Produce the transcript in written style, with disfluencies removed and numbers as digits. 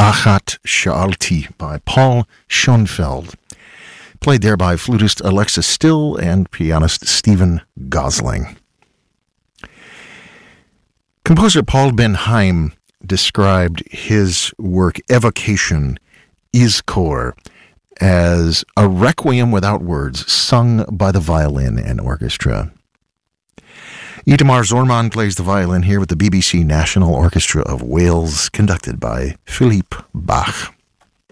Achat Sha'alti by Paul Schoenfeld. Played there by flutist Alexa Still and pianist Stephen Gosling. Composer Paul Ben Haim described his work Evocation, Izkor, as a requiem without words sung by the violin and orchestra. Itamar Zorman plays the violin here with the BBC National Orchestra of Wales, conducted by Philippe Bach.